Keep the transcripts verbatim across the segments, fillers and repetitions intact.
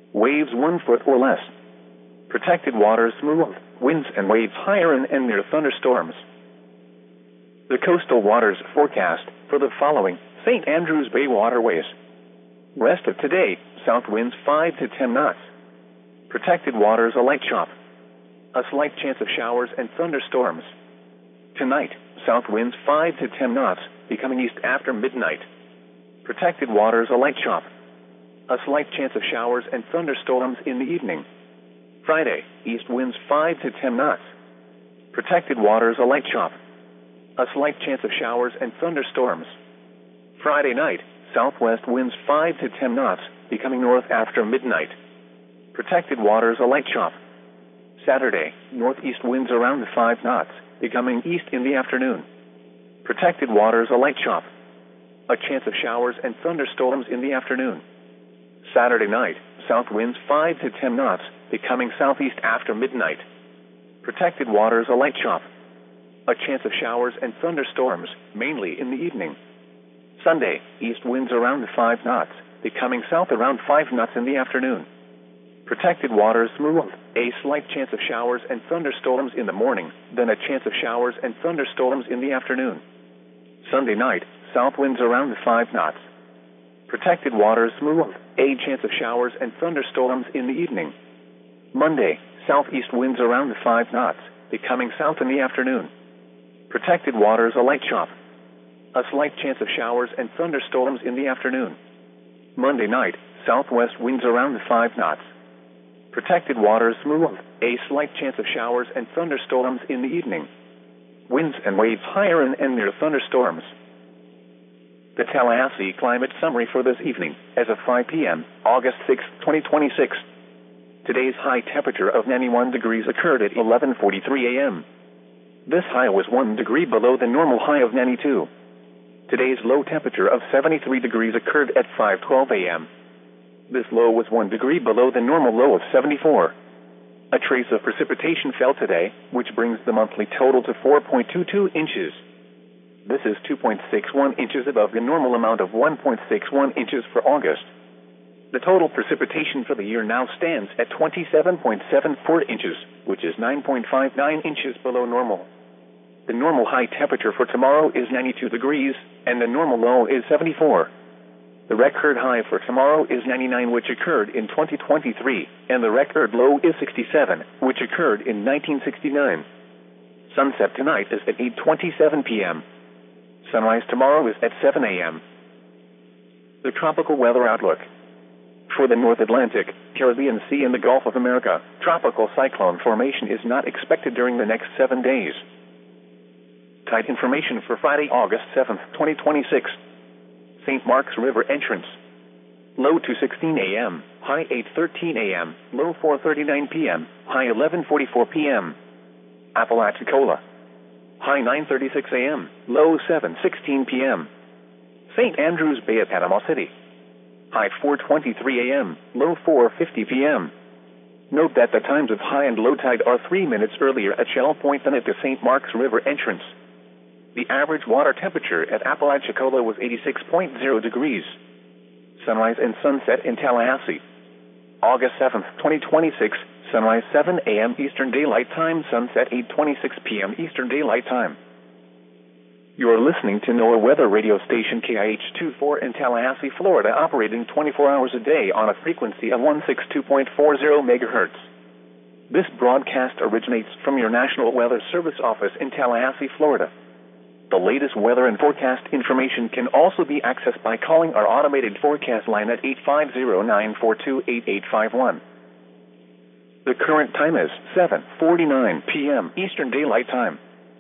Waves one foot or less. Protected waters smooth. Winds and waves higher in and near thunderstorms. The coastal waters forecast for the following Saint Andrews Bay waterways. Rest of today, south winds five to ten knots. Protected waters a light chop. A slight chance of showers and thunderstorms. Tonight, south winds five to ten knots, becoming east after midnight. Protected waters a light chop. A slight chance of showers and thunderstorms in the evening. Friday, east winds five to ten knots. Protected waters a light chop. A slight chance of showers and thunderstorms. Friday night, southwest winds five to ten knots, becoming north after midnight. Protected waters a light chop. Saturday, northeast winds around five knots, becoming east in the afternoon. Protected waters a light chop. A chance of showers and thunderstorms in the afternoon. Saturday night, south winds five to ten knots, becoming southeast after midnight. Protected waters a light chop. A chance of showers and thunderstorms, mainly in the evening. Sunday, east winds around five knots, becoming south around five knots in the afternoon. Protected waters smooth. A slight chance of showers and thunderstorms in the morning, then a chance of showers and thunderstorms in the afternoon. Sunday night, south winds around five knots. Protected waters smooth. A chance of showers and thunderstorms in the evening. Monday, southeast winds around five knots, becoming south in the afternoon. Protected waters a light chop. A slight chance of showers and thunderstorms in the afternoon. Monday night, southwest winds around five knots. Protected waters smooth. A slight chance of showers and thunderstorms in the evening. Winds and waves higher in and near thunderstorms. The Tallahassee Climate Summary for this evening, as of five p.m., August sixth, twenty twenty-six. Today's high temperature of ninety-one degrees occurred at eleven forty-three a.m. This high was one degree below the normal high of ninety-two. Today's low temperature of seventy-three degrees occurred at five twelve a.m. This low was one degree below the normal low of seventy-four. A trace of precipitation fell today, which brings the monthly total to four point two two inches. This is two point six one inches above the normal amount of one point six one inches for August. The total precipitation for the year now stands at twenty-seven point seven four inches, which is nine point five nine inches below normal. The normal high temperature for tomorrow is ninety-two degrees, and the normal low is seventy-four. The record high for tomorrow is ninety-nine, which occurred in twenty twenty-three, and the record low is sixty-seven, which occurred in nineteen sixty-nine. Sunset tonight is at eight twenty-seven p.m. Sunrise tomorrow is at seven a.m. The tropical weather outlook. For the North Atlantic, Caribbean Sea, and the Gulf of America, tropical cyclone formation is not expected during the next seven days. Tide information for Friday, August seventh, twenty twenty-six. Saint Mark's River entrance. Low two sixteen a.m., high eight thirteen a.m., low four thirty-nine p.m., high eleven forty-four p.m. Apalachicola. High nine thirty-six a.m., low seven sixteen p.m. Saint Andrews Bay at Panama City. High four twenty-three a.m., low four fifty p.m. Note that the times of high and low tide are three minutes earlier at Shell Point than at the Saint Mark's River entrance. The average water temperature at Apalachicola was eighty-six point zero degrees. Sunrise and sunset in Tallahassee. August seventh, twenty twenty-six, sunrise seven a.m. Eastern Daylight Time, sunset eight twenty-six p.m. Eastern Daylight Time. You are listening to NOAA Weather Radio Station K I H twenty-four in Tallahassee, Florida, operating twenty-four hours a day on a frequency of one sixty-two point four zero megahertz. This broadcast originates from your National Weather Service office in Tallahassee, Florida. The latest weather and forecast information can also be accessed by calling our automated forecast line at eight five zero, nine four two, eight eight five one. The current time is seven forty-nine p.m. Eastern Daylight Time.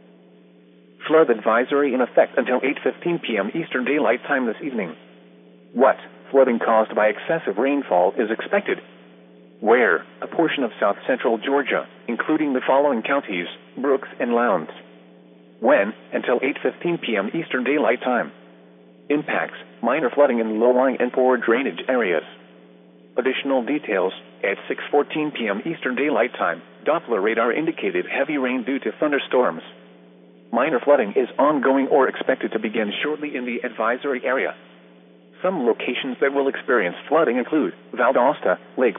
Flood advisory in effect until eight fifteen p.m. Eastern Daylight Time this evening. What flooding caused by excessive rainfall is expected? Where? A portion of south central Georgia, including the following counties: Brooks and Lowndes. When? Until eight fifteen p.m. Eastern Daylight Time. Impacts: minor flooding in low-lying and poor drainage areas. Additional details: at six fourteen p.m. Eastern Daylight Time, Doppler radar indicated heavy rain due to thunderstorms. Minor flooding is ongoing or expected to begin shortly in the advisory area. Some locations that will experience flooding include Valdosta, Lake